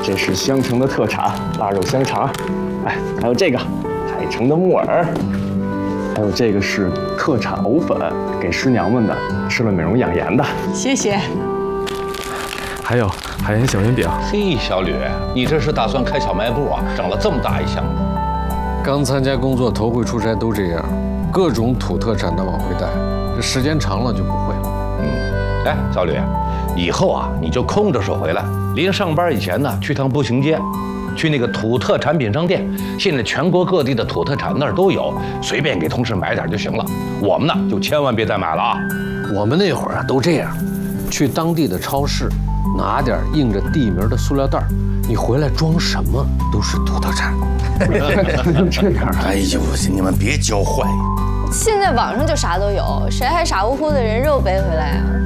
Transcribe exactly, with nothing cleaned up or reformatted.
这是香城的特产腊肉香肠，哎，还有这个海城的木耳，还有这个是特产藕粉，给师娘们的，吃了美容养颜的。 谢谢。 还有海盐小圆饼。 嘿，小吕，你这是打算开小卖部啊？整了这么大一箱子。 刚参加工作，头回出差都这样，各种土特产的往回带，这时间长了就不会了。 嗯，哎，小吕，以后啊你就空着手回来，临上班以前呢去趟步行街，去那个土特产品商店，现在全国各地的土特产那儿都有，随便给同事买点就行了。我们呢就千万别再买了啊！ 我们那会儿啊都这样，去当地的超市拿点印着地名的塑料袋，你回来装什么都是土特产。 这样， 哎呦，你们别教坏。 现在网上就啥都有，谁还傻乎乎的人肉背回来啊？